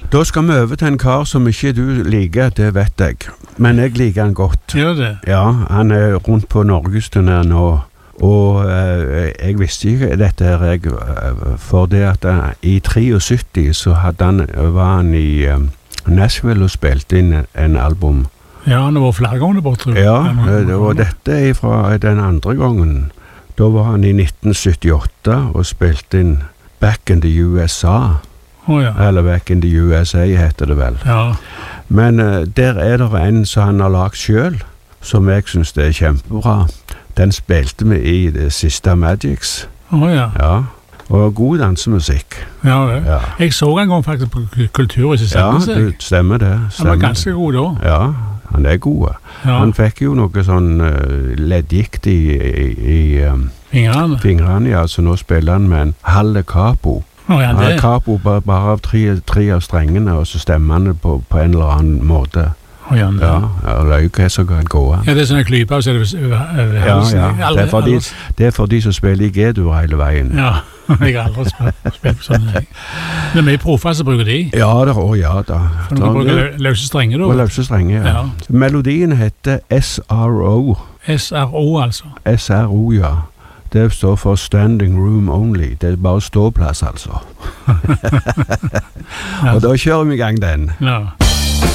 Da skal vi over til en kar som ikke du liker, det vet jeg. Men jeg liker han godt. Gjør det? Ja, han er rundt på Norgesturné nå. Og jeg visste ikke dette her, for det at i 73 så var han i Nashville og spilte inn en album. Ja, han var flere ganger bort, tror jeg. Ja, og dette er fra den andre gangen. Da var han i 1978 og spilte inn Back in the USA. Eller Back in the USA heter det vel. Ja. Men der er det en som han har lagt selv, som jeg synes det er kjempebra. Den spilte vi i det siste Magics. Ja. Og god dansemusikk. Ja. Jeg så en gang faktisk på Kulturhuset. Ja, det stemmer det. Han var ganske god da. Ja, han er god. Ja. Han fikk jo noe sånn leddgikt i fingrene, ja, så nå spiller han med en halv capo. Capo bare av tre av strengene, og så stemmer han det på en eller annen måte. Ja, løyk er så godt gå. Ja, det er sånne klyper, og så er det halsen. Ja, det er for de som spiller i G-dur hele veien. Ja, jeg har aldri spilt på sånne. Det er mye proffer som bruker de. Ja da. For du bruker løse strenger da? Løse strenger, ja. Melodien heter SRO. SRO, altså? SRO, ja. Det står for Standing Room Only. Det er bare ståplass, altså. Og da kjører vi i gang den. Ja.